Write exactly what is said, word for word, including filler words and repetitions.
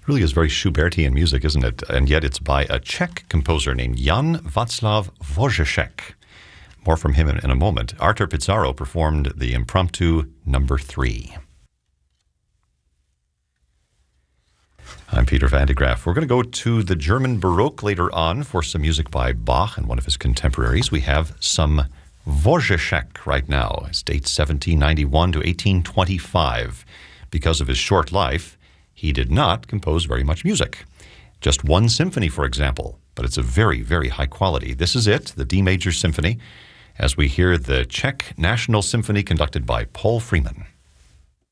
really is very Schubertian music, isn't it? And yet it's by a Czech composer named Jan Václav Wojciech. More from him in, in a moment. Artur Pizarro performed the impromptu number three. I'm Peter Van de Graaff. We're going to go to the German Baroque later on for some music by Bach and one of his contemporaries. We have some Wojciech right now. His date seventeen ninety-one to eighteen twenty-five. Because of his short life, he did not compose very much music. Just one symphony, for example, but it's a very, very high quality. This is it, the D Major Symphony, as we hear the Czech National Symphony conducted by Paul Freeman.